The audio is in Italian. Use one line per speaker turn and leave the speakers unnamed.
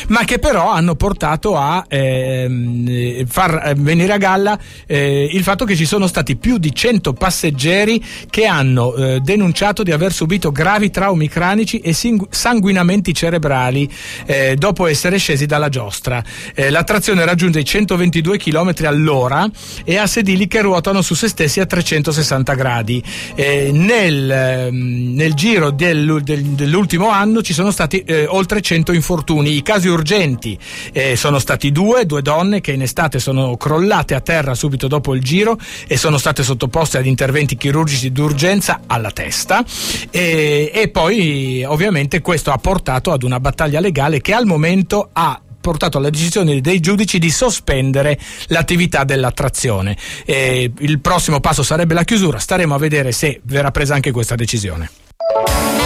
ma che però hanno portato a far venire a galla il fatto che ci sono stati più di 100 passeggeri che hanno denunciato di aver subito gravi traumi cranici e sanguinamenti cerebrali dopo essere scesi dalla giostra. La trazione raggiunge i 122 km all'ora e ha sedili che ruotano su se stessi a 360 gradi. Nel giro dell'ultimo anno ci sono stati oltre 100 infortuni. I casi urgenti sono stati due donne che in estate sono crollate a terra subito dopo il giro e sono state sottoposte ad interventi chirurgici d'urgenza alla testa, e poi ovviamente questo ha portato ad una battaglia legale che al momento ha portato alla decisione dei giudici di sospendere l'attività dell'attrazione. Il prossimo passo sarebbe la chiusura, staremo a vedere se verrà presa anche questa decisione.